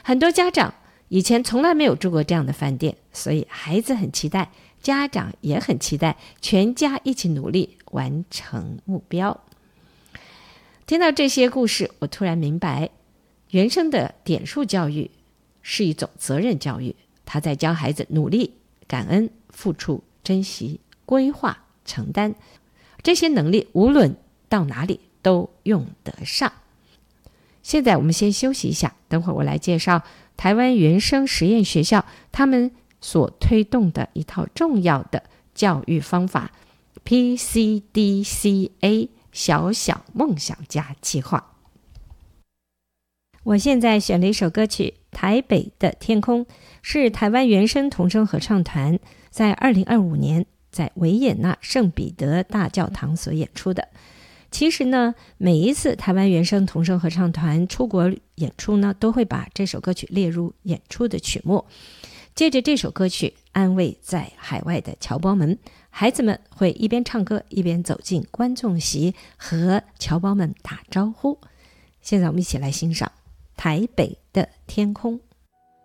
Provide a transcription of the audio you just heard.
很多家长以前从来没有住过这样的饭店，所以孩子很期待，家长也很期待，全家一起努力完成目标。听到这些故事，我突然明白，原生的点数教育是一种责任教育，他在教孩子努力、感恩、付出、珍惜、规划、承担，这些能力无论到哪里都用得上。现在我们先休息一下，等会儿我来介绍台湾原生实验学校他们所推动的一套重要的教育方法 PCDCA 小小梦想家计划。我现在选了一首歌曲《台北的天空》，是台湾原声童声合唱团在2025年在维也纳圣彼得大教堂所演出的。其实呢，每一次台湾原声童声合唱团出国演出呢，都会把这首歌曲列入演出的曲目。借着这首歌曲安慰在海外的侨胞们，孩子们会一边唱歌一边走进观众席和侨胞们打招呼。现在我们一起来欣赏台北的天空。